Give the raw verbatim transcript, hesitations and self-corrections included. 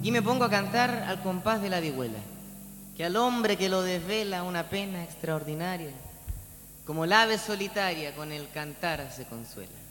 Aquí me pongo a cantar al compás de la vihuela, que al hombre que lo desvela una pena extraordinaria, como la ave solitaria con el cantar se consuela.